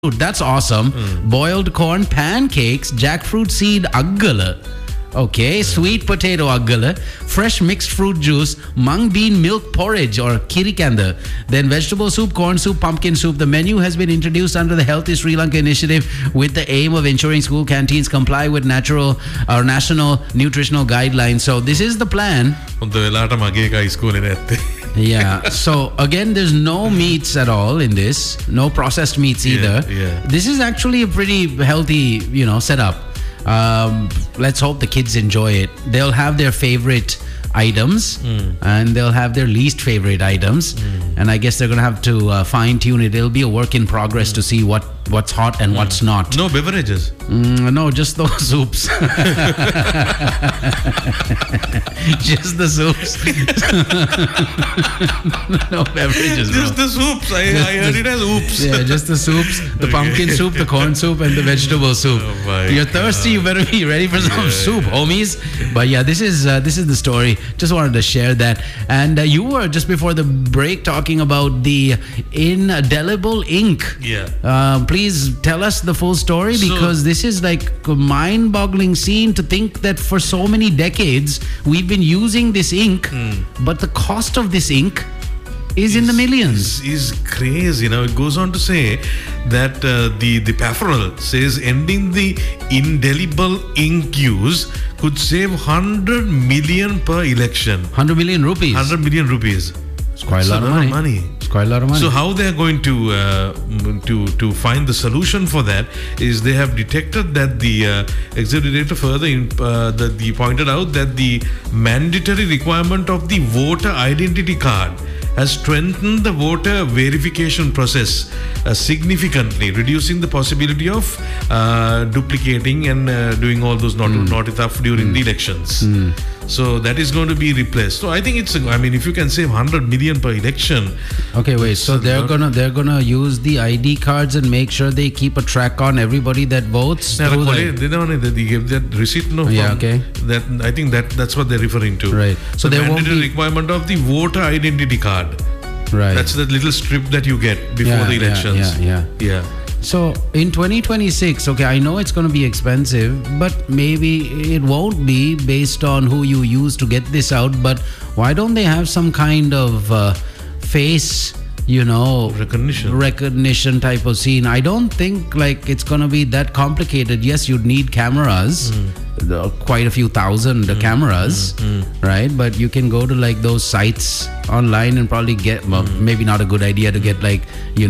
fruit. That's awesome. Boiled corn pancakes, jackfruit seed aggala. Okay, sweet potato aggala, fresh mixed fruit juice, mung bean milk porridge or kirikanda, then vegetable soup, corn soup, pumpkin soup. The menu has been introduced under the Healthy Sri Lanka initiative with the aim of ensuring school canteens comply with national nutritional guidelines. So this is the plan. Yeah. So again, there's no meats at all in this, no processed meats either. Yeah. This is actually a pretty healthy, setup. Let's hope the kids enjoy it. They'll have their favorite items and they'll have their least favorite items, and I guess they're gonna have to fine tune it. It'll be a work in progress to see what's hot and what's not. No beverages. No, just those soups. Just the soups. No beverages, bro. Just the soups. I heard it as oops. Yeah, just the soups, the pumpkin soup, the corn soup, and the vegetable soup. Oh my You're thirsty, you better be ready for some soup, homies. But yeah, this is the story. Just wanted to share that. And you were just before the break talking about the indelible ink. Yeah. Please tell us the full story, because this is like a mind-boggling scene to think that for so many decades we've been using this ink, but the cost of this ink is in the millions. Is crazy. It goes on to say that the PAFRL says ending the indelible ink use could save 100 million per election. 100 million rupees. 100 million rupees. It's quite a lot of money. It's quite a lot of money. So how they are going to find the solution for that is they have detected that the executive director further he pointed out that the mandatory requirement of the voter identity card has strengthened the voter verification process significantly, reducing the possibility of duplicating and doing all those naughty stuff during the elections. So that is going to be replaced. So I think if you can save 100 million per election. Okay, wait. So they're gonna use the ID cards and make sure they keep a track on everybody that votes. They give that receipt. No. Yeah. Okay. That I think that's what they're referring to. Right. So the there won't mandatory be requirement of the voter identity card. Right. That's the little strip that you get before the elections. Yeah. So in 2026, okay, I know it's going to be expensive, but maybe it won't be based on who you use to get this out. But why don't they have some kind of face, recognition type of scene? I don't think like it's going to be that complicated. Yes, you'd need cameras, quite a few thousand cameras, right? But you can go to like those sites online and probably get, maybe not a good idea to get like,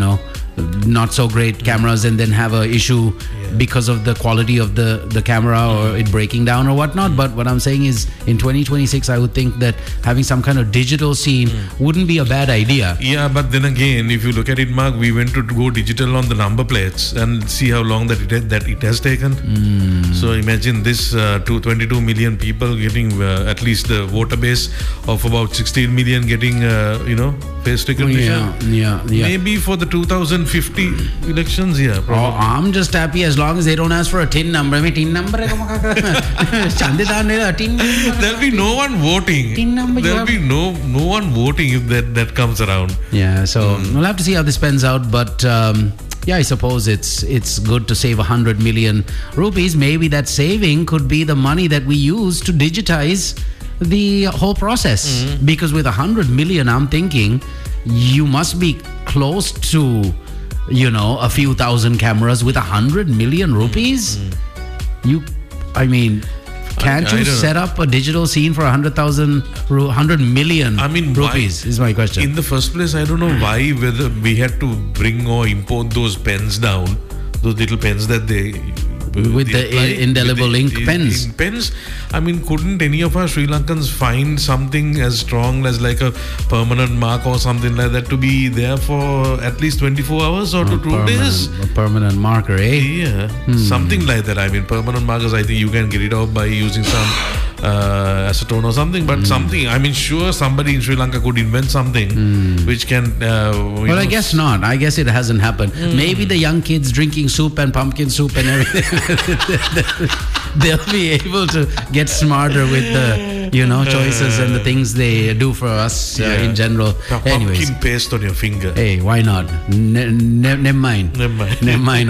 not so great cameras and then have a issue because of the quality of the camera or it breaking down or whatnot. But what I'm saying is in 2026 I would think that having some kind of digital scene wouldn't be a bad idea. Yeah, but then again, if you look at it, Mark, we went to go digital on the number plates and see how long that it has taken. So imagine this 22 million people getting at least the voter base of about 16 million getting face recognition. Yeah. Maybe for the 2050 elections, probably. Oh, I'm just happy as long as they don't ask for a TIN number. I mean, TIN number. There'll be no one voting. TIN number. There'll be no one voting if that comes around. Yeah, so we'll have to see how this pans out. But I suppose it's good to save 100 million rupees. Maybe that saving could be the money that we use to digitize the whole process. Because with 100 million, I'm thinking you must be close to a few thousand cameras with 100 million rupees. Can't you set up a digital scene for 100 million rupees? Is my question. In the first place, I don't know whether we had to bring or import those pens down, those little pens that they with the indelible ink pens. Couldn't any of our Sri Lankans find something as strong as like a permanent mark or something like that to be there for at least 24 hours or 2 days? A permanent marker, eh? Yeah, something like that. Permanent markers, I think you can get it off by using some acetone or something, but something. I mean, sure, somebody in Sri Lanka could invent something which can. Well, I guess not. I guess it hasn't happened. Maybe the young kids drinking soup and pumpkin soup and everything, they'll be able to get smarter with the choices and the things they do for us in general. Anyways, pumpkin paste on your finger. Hey, why not? Never mind. Never mind. Never mind.